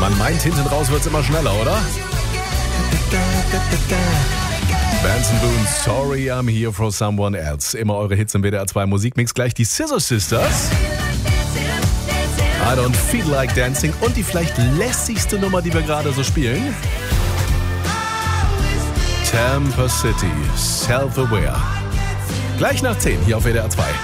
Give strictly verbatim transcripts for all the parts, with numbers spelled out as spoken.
Man meint, hinten raus wird's immer schneller, oder? Benson Boone, Sorry, I'm here for someone else. Immer eure Hits im W D R zwei Musikmix. Gleich die Scissor Sisters. I don't feel like dancing. Und die vielleicht lässigste Nummer, die wir gerade so spielen. Tampa City, Self-Aware. Gleich nach zehn hier auf W D R zwei.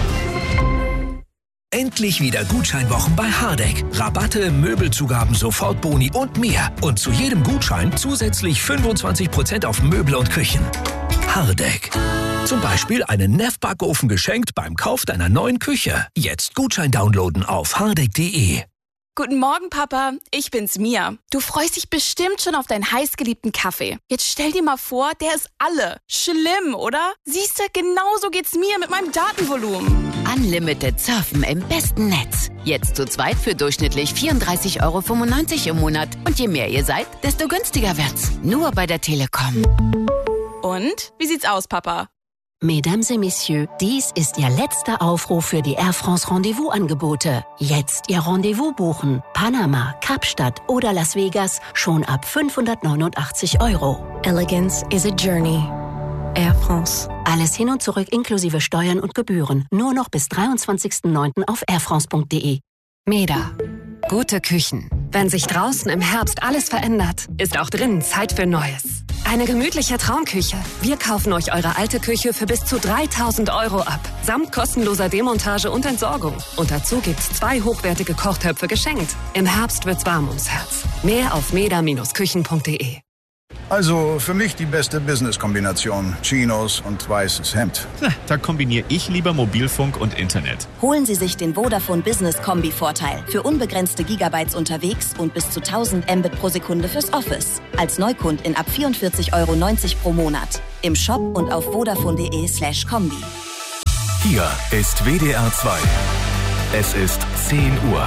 Endlich wieder Gutscheinwochen bei Hardegg. Rabatte, Möbelzugaben, Sofortboni und mehr. Und zu jedem Gutschein zusätzlich fünfundzwanzig Prozent auf Möbel und Küchen. Hardegg. Zum Beispiel einen Neff-Backofen geschenkt beim Kauf deiner neuen Küche. Jetzt Gutschein downloaden auf hardegg punkt de. Guten Morgen, Papa. Ich bin's, Mia. Du freust dich bestimmt schon auf deinen heißgeliebten Kaffee. Jetzt stell dir mal vor, der ist alle. Schlimm, oder? Siehst du, genauso geht's mir mit meinem Datenvolumen. Unlimited Surfen im besten Netz. Jetzt zu zweit für durchschnittlich vierunddreißig Euro fünfundneunzig im Monat. Und je mehr ihr seid, desto günstiger wird's. Nur bei der Telekom. Und? Wie sieht's aus, Papa? Mesdames et Messieurs, dies ist Ihr letzter Aufruf für die Air France Rendezvous-Angebote. Jetzt Ihr Rendezvous buchen. Panama, Kapstadt oder Las Vegas schon ab fünfhundertneunundachtzig Euro. Elegance is a journey. Air France. Alles hin und zurück inklusive Steuern und Gebühren. Nur noch bis dreiundzwanzigsten neunten auf airfrance punkt de. Meda. Gute Küchen. Wenn sich draußen im Herbst alles verändert, ist auch drinnen Zeit für Neues. Eine gemütliche Traumküche. Wir kaufen euch eure alte Küche für bis zu dreitausend Euro ab. Samt kostenloser Demontage und Entsorgung. Und dazu gibt's zwei hochwertige Kochtöpfe geschenkt. Im Herbst wird's warm ums Herz. Mehr auf meda Bindestrich küchen punkt de. Also für mich die beste Business-Kombination. Chinos und weißes Hemd. Na, da kombiniere ich lieber Mobilfunk und Internet. Holen Sie sich den Vodafone Business Kombi-Vorteil. Für unbegrenzte Gigabytes unterwegs und bis zu tausend Mbit pro Sekunde fürs Office. Als Neukundin ab vierundvierzig Euro neunzig pro Monat. Im Shop und auf vodafone punkt de slash kombi. Hier ist W D R zwei. Es ist zehn Uhr.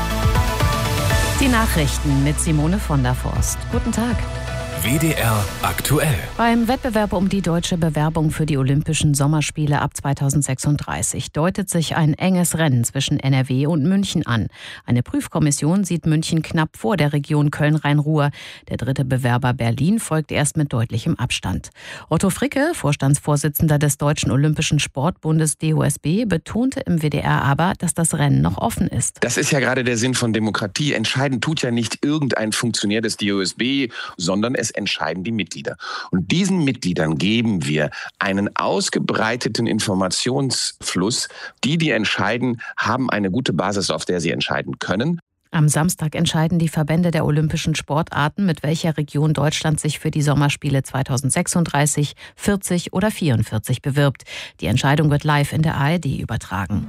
Die Nachrichten mit Simone von der Forst. Guten Tag. W D R aktuell. Beim Wettbewerb um die deutsche Bewerbung für die Olympischen Sommerspiele ab zweitausendsechsunddreißig deutet sich ein enges Rennen zwischen N R W und München an. Eine Prüfkommission sieht München knapp vor der Region Köln-Rhein-Ruhr. Der dritte Bewerber Berlin folgt erst mit deutlichem Abstand. Otto Fricke, Vorstandsvorsitzender des Deutschen Olympischen Sportbundes D O S B, betonte im W D R aber, dass das Rennen noch offen ist. Das ist ja gerade der Sinn von Demokratie. Entscheiden tut ja nicht irgendein Funktionär des D O S B, sondern es entscheiden die Mitglieder. Und diesen Mitgliedern geben wir einen ausgebreiteten Informationsfluss. Die, die entscheiden, haben eine gute Basis, auf der sie entscheiden können. Am Samstag entscheiden die Verbände der olympischen Sportarten, mit welcher Region Deutschland sich für die Sommerspiele zweitausendsechsunddreißig, vierzig oder vierundvierzig bewirbt. Die Entscheidung wird live in der A R D übertragen.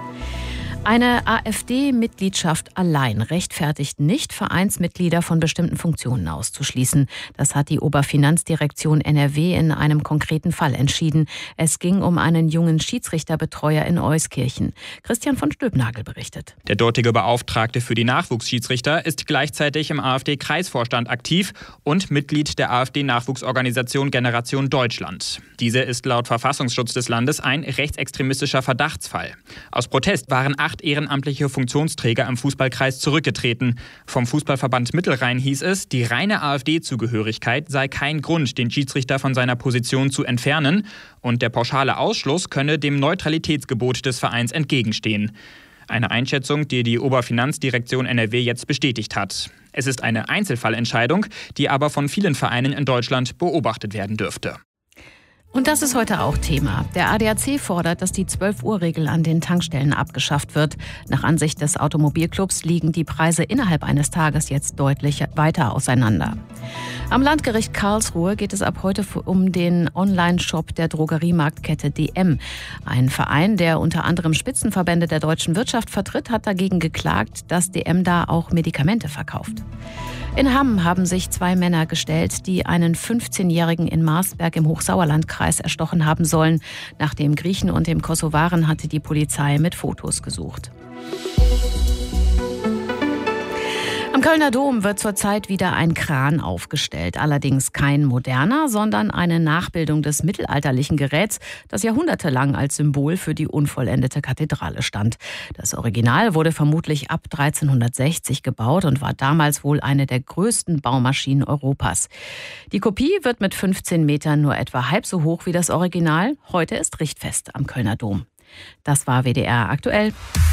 Eine AfD-Mitgliedschaft allein rechtfertigt nicht, Vereinsmitglieder von bestimmten Funktionen auszuschließen. Das hat die Oberfinanzdirektion N R W in einem konkreten Fall entschieden. Es ging um einen jungen Schiedsrichterbetreuer in Euskirchen. Christian von Stülpnagel berichtet. Der dortige Beauftragte für die Nachwuchsschiedsrichter ist gleichzeitig im AfD-Kreisvorstand aktiv und Mitglied der AfD-Nachwuchsorganisation Generation Deutschland. Diese ist laut Verfassungsschutz des Landes ein rechtsextremistischer Verdachtsfall. Aus Protest waren acht ehrenamtliche Funktionsträger im Fußballkreis zurückgetreten. Vom Fußballverband Mittelrhein hieß es, die reine AfD-Zugehörigkeit sei kein Grund, den Schiedsrichter von seiner Position zu entfernen. Und der pauschale Ausschluss könne dem Neutralitätsgebot des Vereins entgegenstehen. Eine Einschätzung, die die Oberfinanzdirektion N R W jetzt bestätigt hat. Es ist eine Einzelfallentscheidung, die aber von vielen Vereinen in Deutschland beobachtet werden dürfte. Und das ist heute auch Thema. Der A D A C fordert, dass die zwölf-Uhr-Regel an den Tankstellen abgeschafft wird. Nach Ansicht des Automobilclubs liegen die Preise innerhalb eines Tages jetzt deutlich weiter auseinander. Am Landgericht Karlsruhe geht es ab heute um den Online-Shop der Drogeriemarktkette D M. Ein Verein, der unter anderem Spitzenverbände der deutschen Wirtschaft vertritt, hat dagegen geklagt, dass D M da auch Medikamente verkauft. In Hamm haben sich zwei Männer gestellt, die einen fünfzehnjährigen in Marsberg im Hochsauerlandkreis erstochen haben sollen. Nach dem Griechen und dem Kosovaren hatte die Polizei mit Fotos gesucht. Am Kölner Dom wird zurzeit wieder ein Kran aufgestellt. Allerdings kein moderner, sondern eine Nachbildung des mittelalterlichen Geräts, das jahrhundertelang als Symbol für die unvollendete Kathedrale stand. Das Original wurde vermutlich ab dreizehnhundertsechzig gebaut und war damals wohl eine der größten Baumaschinen Europas. Die Kopie wird mit fünfzehn Metern nur etwa halb so hoch wie das Original. Heute ist Richtfest am Kölner Dom. Das war W D R aktuell.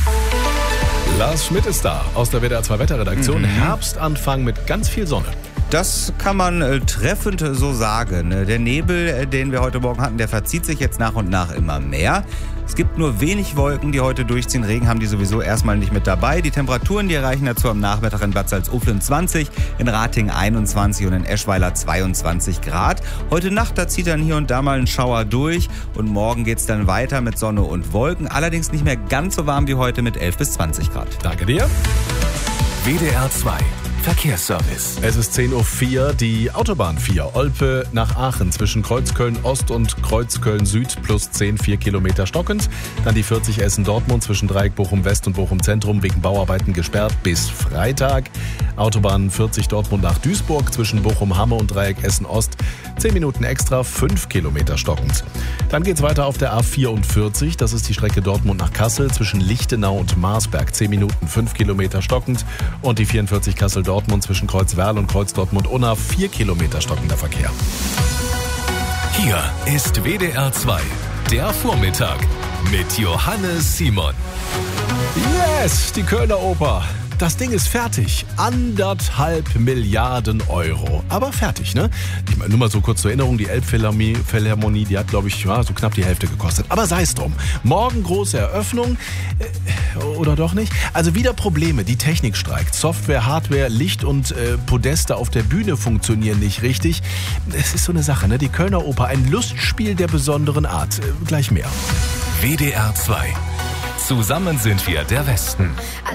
Lars Schmidt ist da aus der W D R zwei Wetterredaktion. Mhm. Herbstanfang mit ganz viel Sonne. Das kann man äh, treffend so sagen. Der Nebel, äh, den wir heute Morgen hatten, der verzieht sich jetzt nach und nach immer mehr. Es gibt nur wenig Wolken, die heute durchziehen. Regen haben die sowieso erstmal nicht mit dabei. Die Temperaturen, die erreichen dazu am Nachmittag in Bad Salzuflen zwanzig, in Ratingen einundzwanzig und in Eschweiler zweiundzwanzig Grad. Heute Nacht, da zieht dann hier und da mal ein Schauer durch. Und morgen geht's dann weiter mit Sonne und Wolken. Allerdings nicht mehr ganz so warm wie heute mit elf bis zwanzig Grad. Danke dir. W D R zwei Verkehrsservice. Es ist zehn Uhr vier, die Autobahn vier, Olpe nach Aachen zwischen Kreuzköln Ost und Kreuzköln Süd plus zehn, vier Kilometer stockend. Dann die vierzig Essen-Dortmund zwischen Dreieck Bochum West und Bochum Zentrum wegen Bauarbeiten gesperrt bis Freitag. Autobahn vierzig Dortmund nach Duisburg zwischen Bochum Hamme und Dreieck Essen Ost. zehn Minuten extra, fünf Kilometer stockend. Dann geht's weiter auf der A vierundvierzig, das ist die Strecke Dortmund nach Kassel zwischen Lichtenau und Marsberg. zehn Minuten, fünf Kilometer stockend. Und die vierundvierzig Kassel Dortmund zwischen Kreuzwerl und Kreuz Dortmund-Unna, vier Kilometer stockender Verkehr. Hier ist W D R zwei, der Vormittag mit Johannes Simon. Yes, die Kölner Oper. Das Ding ist fertig. Anderthalb Milliarden Euro. Aber fertig, ne? Ich meine, nur mal so kurz zur Erinnerung, die Elbphilharmonie, die hat, glaube ich, ja, so knapp die Hälfte gekostet. Aber sei es drum. Morgen große Eröffnung. Äh, oder doch nicht? Also wieder Probleme. Die Technik streikt. Software, Hardware, Licht und äh, Podeste auf der Bühne funktionieren nicht richtig. Es ist so eine Sache, ne? Die Kölner Oper, ein Lustspiel der besonderen Art. Äh, gleich mehr. W D R zwei. Zusammen sind wir der Westen.